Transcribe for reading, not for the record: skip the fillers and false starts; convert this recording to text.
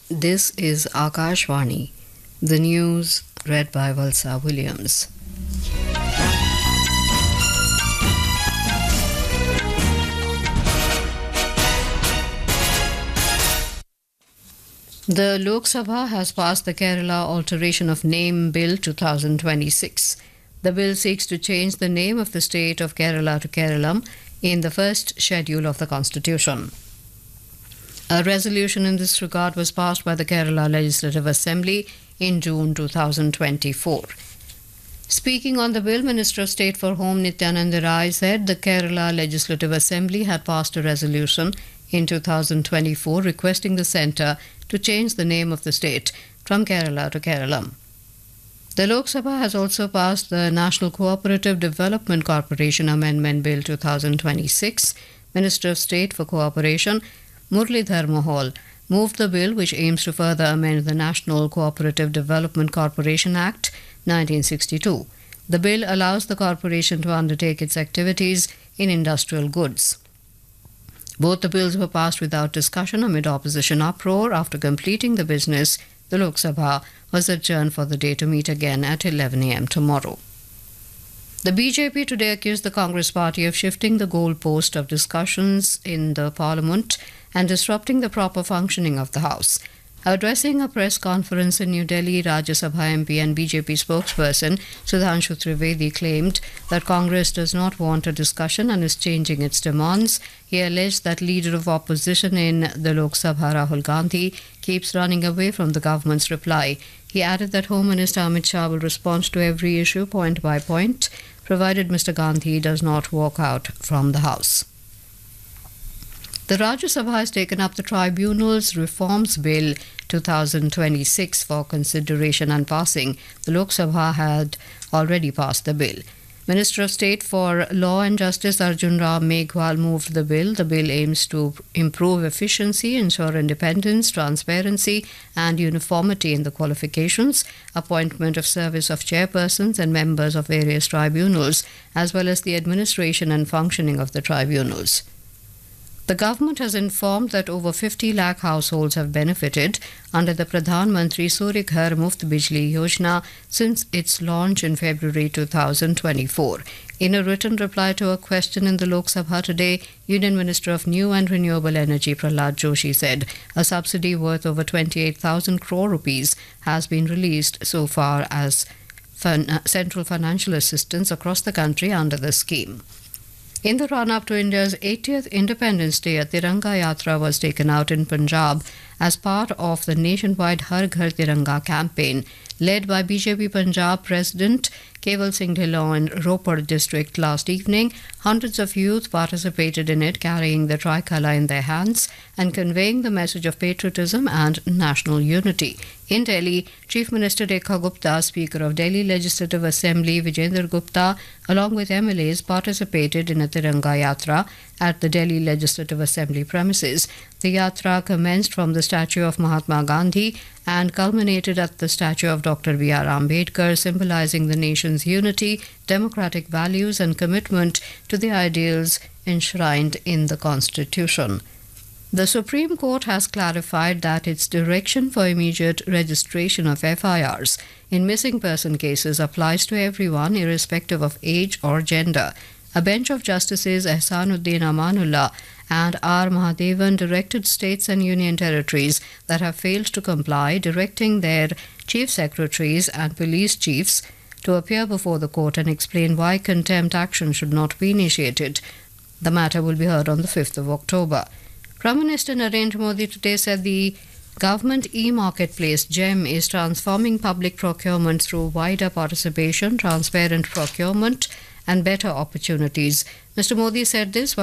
This is Akashvani. The news read by Valsa Williams. The Lok Sabha has passed the Kerala Alteration of Name Bill 2026. The bill seeks to change the name of the state of Kerala to Keralam in the first schedule of the Constitution. A resolution in this regard was passed by the Kerala Legislative Assembly in June 2024. Speaking on the bill, Minister of State for Home Nityanand Rai said the Kerala Legislative Assembly had passed a resolution in 2024 requesting the centre to change the name of the state from Kerala to Keralam. The Lok Sabha has also passed the National Cooperative Development Corporation Amendment Bill 2026. Minister of State for Cooperation Muralidhar Mohol moved the bill, which aims to further amend the National Cooperative Development Corporation Act 1962. The bill allows the corporation to undertake its activities in industrial goods. Both the bills were passed without discussion amid opposition uproar. After completing the business, the Lok Sabha was adjourned for the day to meet again at 11 a.m. tomorrow. The BJP today accused the Congress party of shifting the goalpost of discussions in the parliament and disrupting the proper functioning of the House. Addressing a press conference in New Delhi, Rajya Sabha MP and BJP spokesperson Sudhanshu Trivedi claimed that Congress does not want a discussion and is changing its demands. He alleged that leader of opposition in the Lok Sabha, Rahul Gandhi, keeps running away from the government's reply. He added that Home Minister Amit Shah will respond to every issue point by point, provided Mr. Gandhi does not walk out from the House. The Rajya Sabha has taken up the Tribunals Reforms Bill 2026 for consideration and passing. The Lok Sabha had already passed the bill. Minister of State for Law and Justice Arjun Ram Meghwal moved the bill. The bill aims to improve efficiency, ensure independence, transparency and uniformity in the qualifications, appointment of service of chairpersons and members of various tribunals, as well as the administration and functioning of the tribunals. The government has informed that over 50 lakh households have benefited under the Pradhan Mantri Surya Ghar Muft Bijli Yojana since its launch in February 2024. In a written reply to a question in the Lok Sabha today, Union Minister of New and Renewable Energy Prahlad Joshi said a subsidy worth over 28,000 crore rupees has been released so far as central financial assistance across the country under the scheme. In the run-up to India's 80th Independence Day, a Tiranga Yatra was taken out in Punjab as part of the nationwide Har Ghar Tiranga campaign, led by BJP Punjab President Keval Singh Dhillon in Ropar district last evening. Hundreds of youth participated in it, carrying the tricolour in their hands and conveying the message of patriotism and national unity. In Delhi, Chief Minister Rekha Gupta, Speaker of Delhi Legislative Assembly Vijender Gupta, along with MLAs, participated in a Tiranga Yatra at the Delhi Legislative Assembly premises. The Yatra commenced from the statue of Mahatma Gandhi and culminated at the statue of Dr. B.R. Ambedkar, symbolizing the nation's unity, democratic values and commitment to the ideals enshrined in the Constitution. The Supreme Court has clarified that its direction for immediate registration of FIRs in missing person cases applies to everyone, irrespective of age or gender. A bench of Justices Ehsanuddin Amanullah and R. Mahadevan directed states and union territories that have failed to comply, directing their chief secretaries and police chiefs to appear before the court and explain why contempt action should not be initiated. The matter will be heard on the 5th of October. Prime Minister Narendra Modi today said the government e-marketplace GEM is transforming public procurement through wider participation, transparent procurement and better opportunities. Mr. Modi said this while